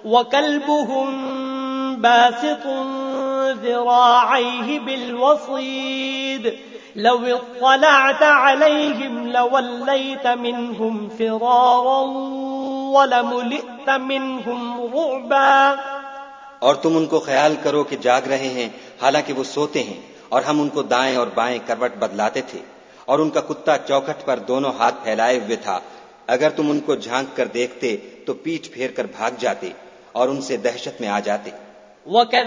वकल्बुहुम बासितुन ज़िराअैहि बिलवसीद love इत्तलअत अलैहिम लवल्लैत मिनहुम फ़िरारन वलमुलित मिनहुम रुअबा। और तुम उनको ख्याल करो कि जाग रहे हैं हालांकि वो सोते हैं, और हम उनको दाएं और बाएं करवट बदलाते थे, और उनका कुत्ता चौखट पर दोनों हाथ फैलाए हुए था। अगर तुम उनको झांक कर देखते तो पीठ फेर कर भाग जाते और उनसे दहशत में आ जाते।